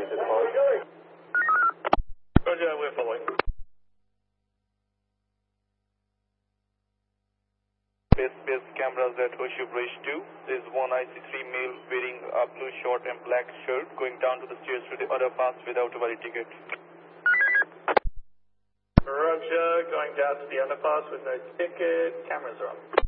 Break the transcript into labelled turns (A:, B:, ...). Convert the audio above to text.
A: to the boat.
B: Roger, we're following. Base cameras at Horseshoe Bridge 2. There's one IC3 male wearing a blue short and black shirt going down to the stairs to the other pass without a valid ticket.
A: Roger, going down to the underpass with no ticket. Cameras are on.